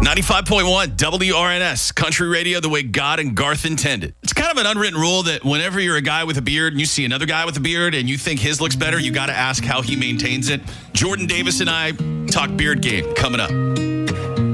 95.1 WRNS, country radio the way God and Garth intended. It's kind of an unwritten rule that whenever you're a guy with a beard and you see another guy with a beard and you think his looks better, you got to ask how he maintains it. Jordan Davis and I talk beard game coming up.